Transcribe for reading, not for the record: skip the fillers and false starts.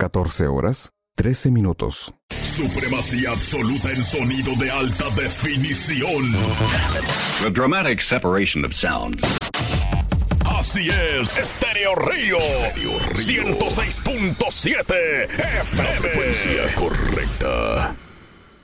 14 horas, 13 minutos. Supremacía absoluta en sonido de alta definición. The dramatic separation of sounds. Así es, Estéreo Río 106.7 FM. La frecuencia correcta.